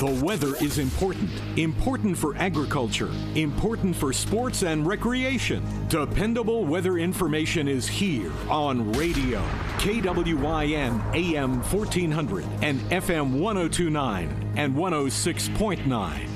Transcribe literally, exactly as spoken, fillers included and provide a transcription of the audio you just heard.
The weather is important. Important for agriculture. Important for sports and recreation. Dependable weather information is here on radio. K W Y N A M fourteen hundred and F M one oh two point nine and one oh six point nine.